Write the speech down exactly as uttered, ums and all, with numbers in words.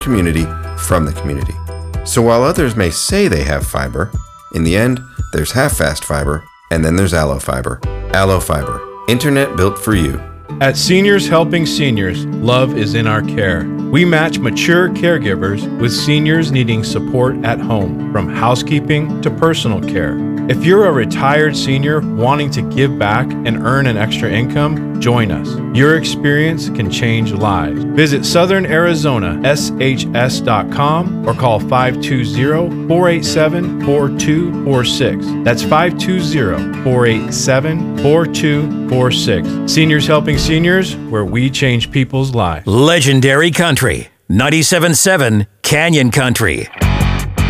community from the community. So while others may say they have fiber, in the end, there's half-fast fiber, and then there's Allo Fiber. Allo Fiber, internet built for you. At Seniors Helping Seniors, love is in our care. We match mature caregivers with seniors needing support at home, from housekeeping to personal care. If you're a retired senior wanting to give back and earn an extra income, join us. Your experience can change lives. Visit southern arizona s h s dot com or call five two zero, four eight seven, four two four six. That's five two zero, four eight seven, four two four six. Seniors Helping Seniors, where we change people's lives. Legendary Country, ninety-seven point seven Canyon Country.